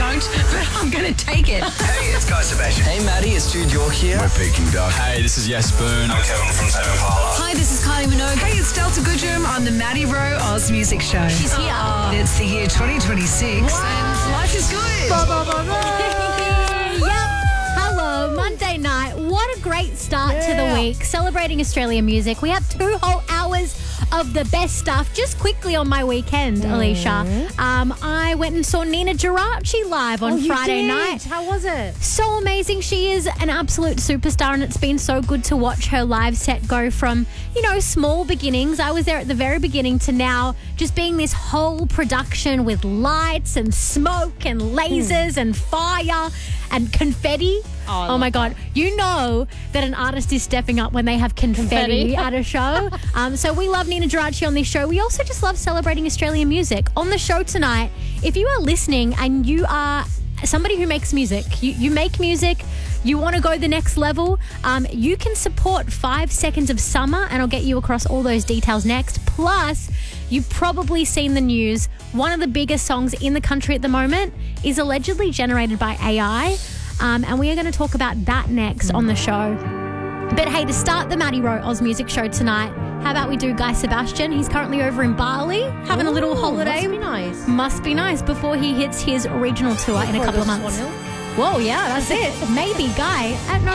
don't, but I'm going to take it. Hey, it's Guy Sebastian. Hey, Maddie, it's Jude York here. We're Peking Duck. Hey, this is Yes Spoon. I'm Kevin from Tame Impala. Hi, this is Kylie Minogue. Hey, it's Delta Goodrum on the Maddie Rowe Oz Music Show. She's here. It's the year 2026 and life is good. Yep. Hello, Monday night. What a great start to the week. Celebrating Australian music. We have 2 whole hours of the best stuff. Just quickly on my weekend, Alicia, I went and saw Nina Geraci live on Friday night. How was it? So amazing. She is an absolute superstar, and it's been so good to watch her live set go from, small beginnings. I was there at the very beginning to now just being this whole production with lights and smoke and lasers and fire and confetti. Oh my God. You know that an artist is stepping up when they have confetti at a show. So we love Nina Geraci on this show. We also just love celebrating Australian music. On the show tonight, if you are listening and you are somebody who makes music, you make music, you want to go the next level, you can support 5 Seconds of Summer, and I'll get you across all those details next. Plus, you've probably seen the news. One of the biggest songs in the country at the moment is allegedly generated by AI. And we are going to talk about that next on the show. But hey, to start the Maddie Rowe Oz Music Show tonight, how about we do Guy Sebastian? He's currently over in Bali, having a little holiday. Must be nice. Must be nice before he hits his regional tour in a couple of months. Whoa, yeah, that's it. Maybe Guy at No